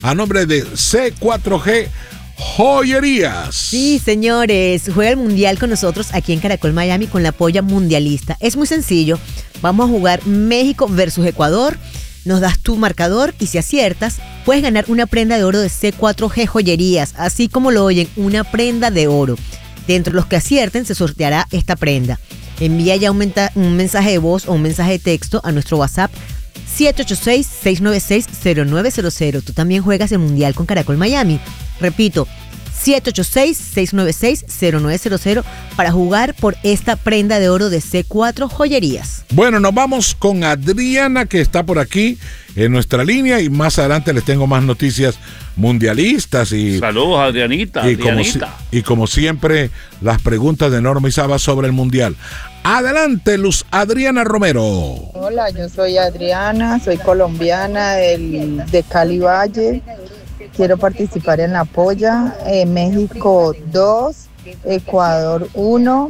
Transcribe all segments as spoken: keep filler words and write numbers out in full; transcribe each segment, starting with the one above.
a nombre de C cuatro G Joyerías. Sí, señores, juega el Mundial con nosotros aquí en Caracol Miami con la polla mundialista. Es muy sencillo, vamos a jugar México versus Ecuador, nos das tu marcador y si aciertas, puedes ganar una prenda de oro de C cuatro G Joyerías, así como lo oyen, una prenda de oro. Dentro de los que acierten se sorteará esta prenda. Envía ya un, menta- un mensaje de voz o un mensaje de texto a nuestro WhatsApp siete ocho seis, seis nueve seis, cero nueve cero cero. Tú también juegas el Mundial con Caracol Miami. Repito, siete ocho seis, seis nueve seis, cero nueve cero cero para jugar por esta prenda de oro de C cuatro Joyerías. Bueno, nos vamos con Adriana, que está por aquí en nuestra línea, y más adelante les tengo más noticias mundialistas. Y saludos, Adrianita. Y como, si, y como siempre, las preguntas de Norma y Saba sobre el Mundial. Adelante, Luz Adriana Romero. Hola, yo soy Adriana, soy colombiana del, de Cali Valle. Quiero participar en la polla. Eh, México dos, Ecuador uno.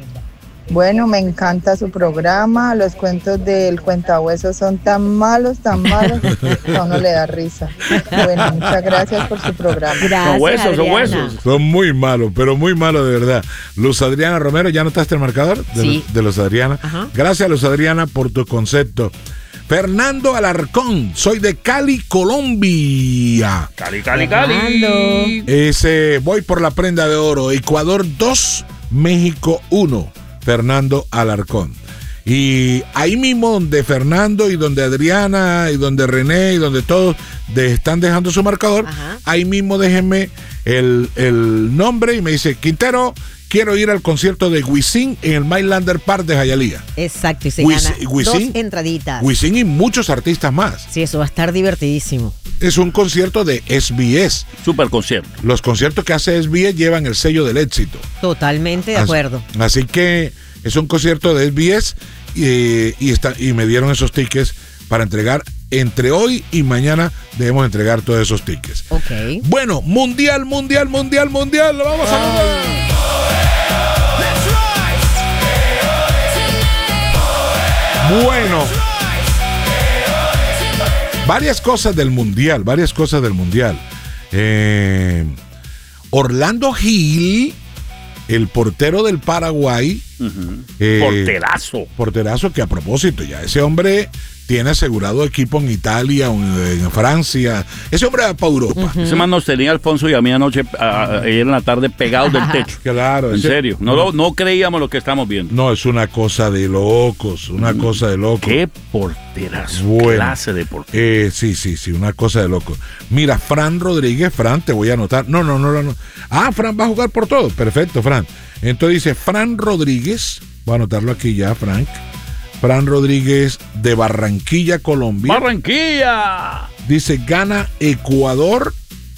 Bueno, me encanta su programa. Los cuentos del Cuentahuesos son tan malos, tan malos, que a uno le da risa. Bueno, muchas gracias por su programa. Gracias, son huesos, Adriana. son huesos. Son muy malos, pero muy malos de verdad. Luz Adriana Romero, ¿ya notaste el marcador de, Sí. de Luz Adriana? Ajá. Gracias, Luz Adriana, por tu concepto. Fernando Alarcón, soy de Cali, Colombia. Cali, Cali, Fernando. Cali. Ese, voy por la prenda de oro. Ecuador dos, México uno. Fernando Alarcón. Y ahí mismo donde Fernando y donde Adriana y donde René y donde todos de, están dejando su marcador, Ajá. ahí mismo déjenme el, el nombre y me dice: Quintero, quiero ir al concierto de Wisin en el Mylander Park de Hialeah. Exacto, y se Wis- gana Wisin- dos entraditas. Wisin y muchos artistas más. Sí, eso va a estar divertidísimo. Es un concierto de S B S. Super concierto. Los conciertos que hace S B S llevan el sello del éxito. Totalmente de Así- acuerdo. Así que es un concierto de S B S y, y, está, y me dieron esos tickets para entregar entre hoy y mañana. Debemos entregar todos esos tickets. Ok. Bueno, mundial, mundial, mundial, mundial. Lo vamos a ver. Bueno, varias cosas del mundial, varias cosas del mundial. Eh, Orlando Gil, el portero del Paraguay. Uh-huh. eh, Porterazo. Porterazo que, a propósito, ya ese hombre tiene asegurado equipo en Italia, en, en Francia. Ese hombre va para Europa. Ese man nos tenía Alfonso y a mí anoche, a- a- ayer en la tarde, pegados del techo. Claro. En ese- serio. No, lo- no creíamos lo que estamos viendo. No, es una cosa de locos, una cosa de locos. Qué porterazo. Bueno. Clase de portero. Eh, sí, sí, sí, una cosa de loco. Mira, Fran Rodríguez, Fran, te voy a anotar. No, no, no, no. Ah, Fran va a jugar por todo. Perfecto, Fran. Entonces dice Fran Rodríguez, voy a anotarlo aquí ya, Frank. Fran Rodríguez de Barranquilla, Colombia. ¡Barranquilla! Dice, gana Ecuador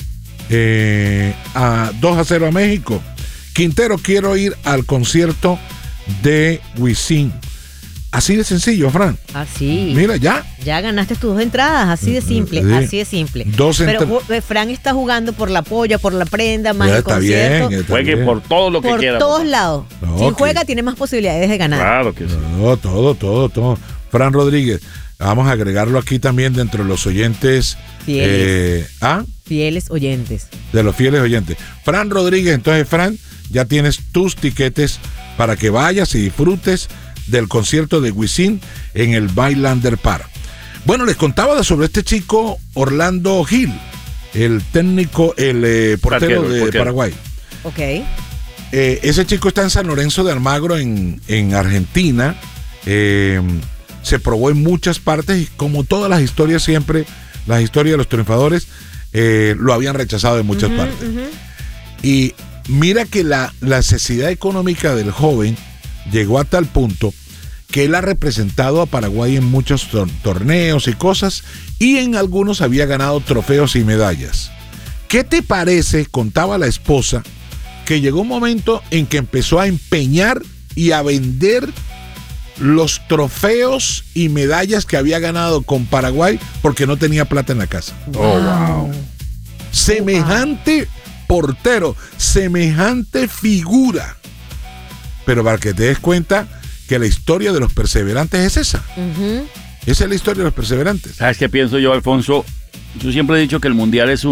eh, a dos a cero a México. Quintero, quiero ir al concierto de Wisin. Así de sencillo, Fran. Así. Mira, ya. Ya ganaste tus dos entradas, así de simple, Sí. así de simple. Dos Pero entra- ju- Fran está jugando por la polla, por la prenda, más Ya el está concierto. bien. está Juegue bien. por todo lo que por quiera. todos papá. lados. No, Si ok. juega, tiene más posibilidades de ganar. Claro que sí. No, todo, todo, todo. Fran Rodríguez. Vamos a agregarlo aquí también dentro de los oyentes. Fieles. eh, ¿ah? Fieles oyentes. De los fieles oyentes. Fran Rodríguez, entonces, Fran, ya tienes tus tiquetes para que vayas y disfrutes del concierto de Wisin en el Mylander Park. Bueno, les contaba de- sobre este chico Orlando Gil, el técnico, el eh, portero Arquero, de portero. Paraguay. Ok. Eh, ese chico está en San Lorenzo de Almagro, en, en Argentina. Eh, se probó en muchas partes y, como todas las historias siempre, las historias de los triunfadores, eh, lo habían rechazado en muchas Ujú, partes. ujú. Y mira que la, la necesidad económica del joven llegó a tal punto que él ha representado a Paraguay en muchos tor- torneos y cosas, y en algunos había ganado trofeos y medallas. ¿Qué te parece, contaba la esposa, que llegó un momento en que empezó a empeñar y a vender los trofeos y medallas que había ganado con Paraguay porque no tenía plata en la casa? Oh, wow. Semejante portero, semejante figura. Pero para que te des cuenta que la historia de los perseverantes es esa. Ujú. Esa es la historia de los perseverantes. ¿Sabes qué pienso yo, Alfonso? Yo siempre he dicho que el mundial es un